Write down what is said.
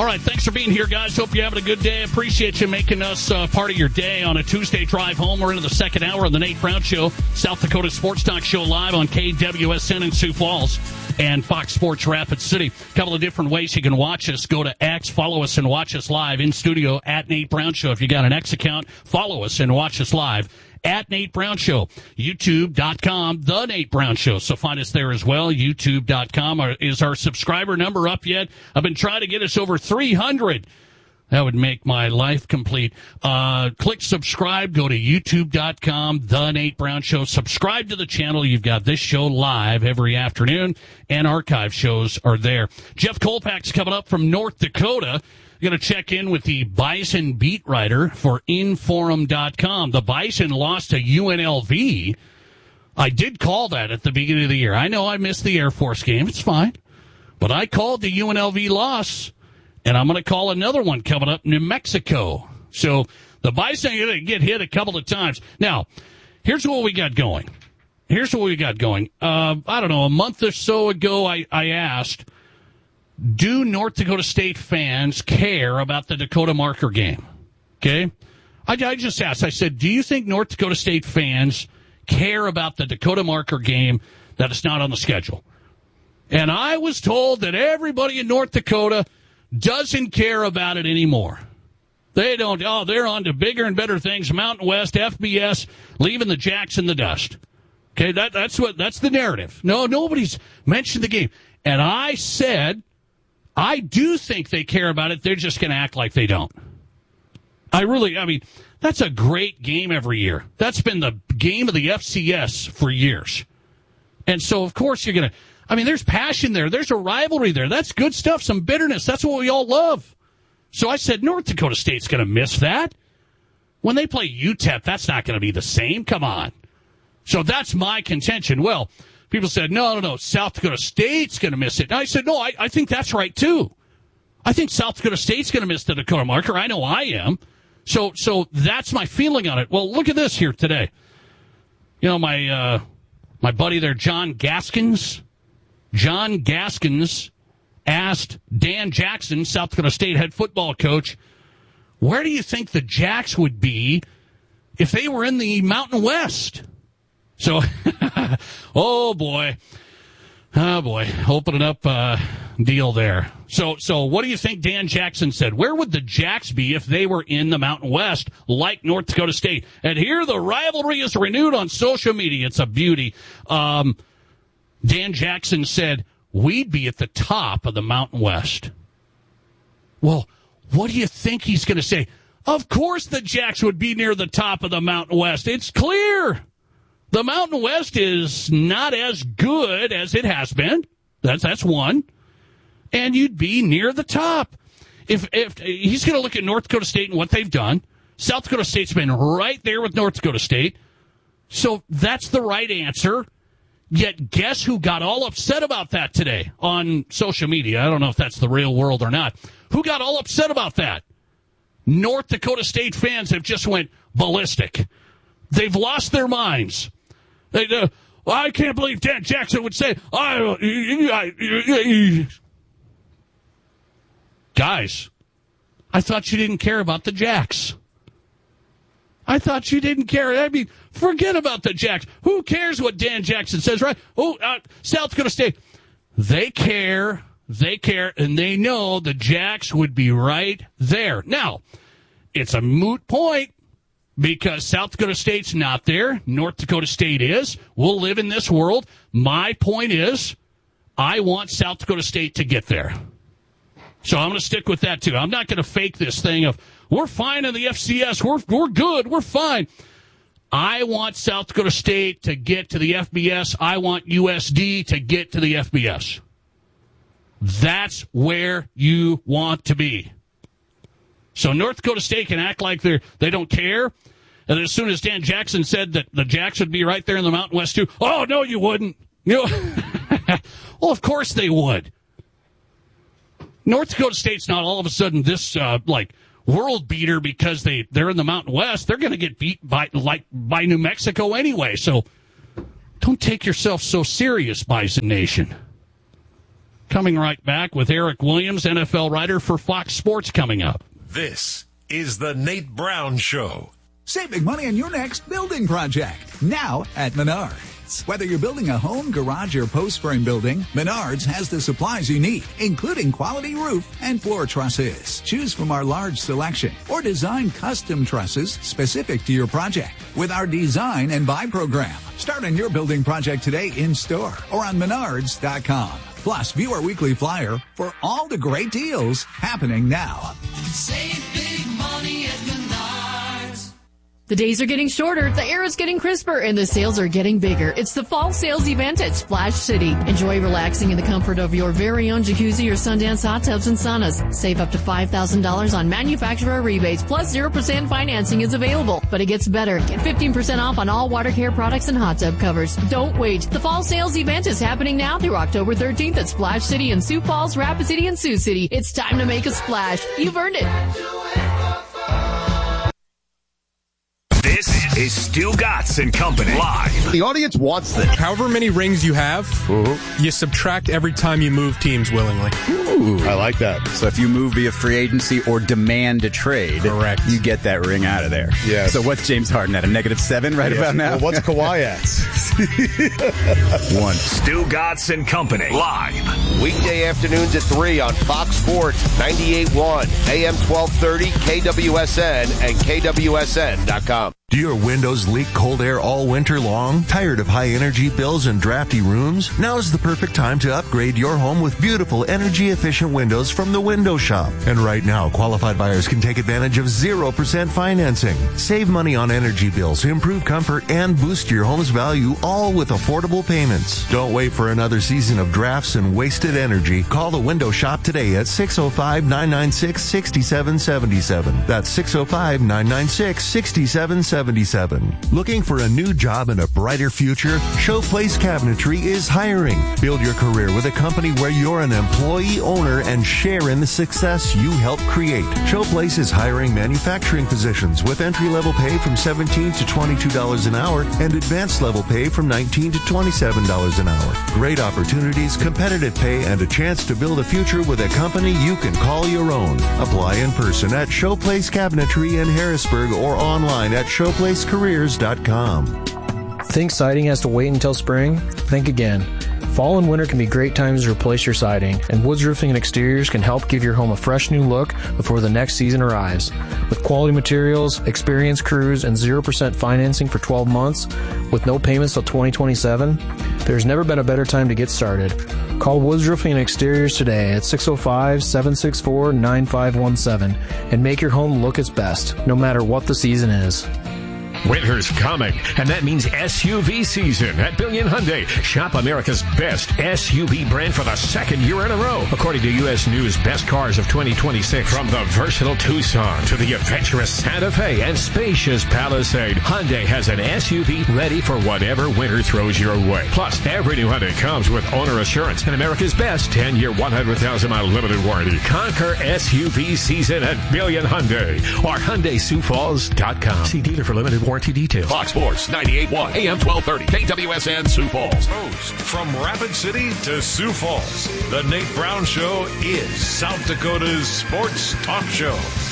All right, thanks for being here, guys. Hope you're having a good day. Appreciate you making us part of your day on a Tuesday drive home. We're into the second hour of the Nate Brown Show, South Dakota Sports Talk Show, live on KWSN in Sioux Falls and Fox Sports Rapid City. A couple of different ways you can watch us. Go to X, follow us, and watch us live in studio at Nate Brown Show. If you got an X account, follow us and watch us live at Nate Brown Show. YouTube.com, The Nate Brown Show. So find us there as well. YouTube.com. Is our subscriber number up yet? I've been trying to get us over 300. That would make my life complete. Click subscribe. Go to youtube.com, The Nate Brown Show. Subscribe to the channel. You've got this show live every afternoon, and archive shows are there. Jeff Kolpak's coming up from North Dakota. Going to check in with the Bison beat writer for Inforum.com. The Bison lost to UNLV. I did call that at the beginning of the year. I know I missed the Air Force game. It's fine. But I called the UNLV loss, and I'm going to call another one coming up, New Mexico. So the Bison are going to get hit a couple of times. Now, here's what we got going. I don't know, a month or so ago, I asked, do North Dakota State fans care about the Dakota Marker game? Okay? I just asked. I said, do you think North Dakota State fans care about the Dakota Marker game that is not on the schedule? And I was told that everybody in North Dakota doesn't care about it anymore. They don't. Oh, they're on to bigger and better things. Mountain West, FBS, leaving the Jacks in the dust. Okay, that's the narrative. No, nobody's mentioned the game. And I said, I do think they care about it. They're just going to act like they don't. I mean, that's a great game every year. That's been the game of the FCS for years. And so, of course, you're going to, I mean, there's passion there. There's a rivalry there. That's good stuff, some bitterness. That's what we all love. So I said, North Dakota State's going to miss that. When they play UTEP, that's not going to be the same. Come on. So that's my contention. Well, people said, no, South Dakota State's going to miss it. And I said, no, I think that's right, too. I think South Dakota State's going to miss the Dakota Marker. I know I am. So that's my feeling on it. Well, look at this here today. You know, my buddy there, John Gaskins. John Gaskins asked Dan Jackson, South Dakota State head football coach, where do you think the Jacks would be if they were in the Mountain West? So, oh boy, opening up a deal there. So what do you think Dan Jackson said? Where would the Jacks be if they were in the Mountain West like North Dakota State? And here the rivalry is renewed on social media. It's a beauty. Dan Jackson said, we'd be at the top of the Mountain West. Well, what do you think he's going to say? Of course the Jacks would be near the top of the Mountain West. It's clear. The Mountain West is not as good as it has been. That's one. And you'd be near the top. If he's going to look at North Dakota State and what they've done, South Dakota State's been right there with North Dakota State. So that's the right answer. Yet guess who got all upset about that today on social media? I don't know if that's the real world or not. Who got all upset about that? North Dakota State fans have just went ballistic. They've lost their minds. I can't believe Dan Jackson would say, guys, I thought you didn't care about the Jacks. I thought you didn't care. I mean, forget about the Jacks. Who cares what Dan Jackson says, right? South Dakota State. They care, and they know the Jacks would be right there. Now, it's a moot point. Because South Dakota State's not there. North Dakota State is. We'll live in this world. My point is, I want South Dakota State to get there. So I'm going to stick with that, too. I'm not going to fake this thing of, we're fine in the FCS. We're good. We're fine. I want South Dakota State to get to the FBS. I want USD to get to the FBS. That's where you want to be. So North Dakota State can act like they don't care. And as soon as Dan Jackson said that the Jacks would be right there in the Mountain West too, oh, no, you wouldn't. Well, of course they would. North Dakota State's not all of a sudden this world beater because they're in the Mountain West. They're going to get beat by New Mexico anyway. So don't take yourself so serious, Bison Nation. Coming right back with Eric Williams, NFL writer for Fox Sports, coming up. This is the Nate Brown Show. Save big money on your next building project, now at Menards. Whether you're building a home, garage, or post frame building, Menards has the supplies you need, including quality roof and floor trusses. Choose from our large selection or design custom trusses specific to your project with our design and buy program. Start on your building project today in store or on Menards.com. Plus, view our weekly flyer for all the great deals happening now. Save big money at Menards. The days are getting shorter, the air is getting crisper, and the sales are getting bigger. It's the fall sales event at Splash City. Enjoy relaxing in the comfort of your very own jacuzzi or Sundance hot tubs and saunas. Save up to $5,000 on manufacturer rebates, plus 0% financing is available. But it gets better. Get 15% off on all water care products and hot tub covers. Don't wait. The fall sales event is happening now through October 13th at Splash City in Sioux Falls, Rapid City, and Sioux City. It's time to make a splash. You've earned it. This is Stu Gatz and Company live. The audience wants this. However many rings you have, you subtract every time you move teams willingly. Ooh, I like that. So if you move via free agency or demand a trade, correct, you get that ring out of there. Yes. So what's James Harden at, a -7 right about now? Well, what's Kawhi at? 1. Stu Gatz and Company live. Weekday afternoons at 3 on Fox Sports 98.1, AM 1230, KWSN, and KWSN.com. Do your windows leak cold air all winter long? Tired of high energy bills and drafty rooms? Now is the perfect time to upgrade your home with beautiful energy efficient windows from the Window Shop. And right now, qualified buyers can take advantage of 0% financing. Save money on energy bills, improve comfort, and boost your home's value, all with affordable payments. Don't wait for another season of drafts and wasted energy. Call the Window Shop today at 605-996-6777. That's 605-996-6777. Looking for a new job and a brighter future? Showplace Cabinetry is hiring. Build your career with a company where you're an employee owner and share in the success you help create. Showplace is hiring manufacturing positions with entry-level pay from $17 to $22 an hour and advanced level pay from $19 to $27 an hour. Great opportunities, competitive pay, and a chance to build a future with a company you can call your own. Apply in person at Showplace Cabinetry in Harrisburg or online at showplacecareers.com. Think siding has to wait until spring? Think again. Fall and winter can be great times to replace your siding, and Woods Roofing and Exteriors can help give your home a fresh new look before the next season arrives. With quality materials, experienced crews, and 0% financing for 12 months with no payments till 2027, there's never been a better time to get started. Call Woods Roofing and Exteriors today at 605-764-9517 and make your home look its best, no matter what the season is. Winter's coming, and that means SUV season at Billion Hyundai. Shop America's best SUV brand for the second year in a row, according to U.S. News Best Cars of 2026. From the versatile Tucson to the adventurous Santa Fe and spacious Palisade, Hyundai has an SUV ready for whatever winter throws your way. Plus, every new Hyundai comes with owner assurance and America's best 10-year, 100,000-mile limited warranty. Conquer SUV season at Billion Hyundai or HyundaiSiouxFalls.com. See dealer for limited warranty details. Fox Sports 98.1 AM 1230 KWSN Sioux Falls. Host from Rapid City to Sioux Falls, the Nate Brown Show is South Dakota's sports talk show.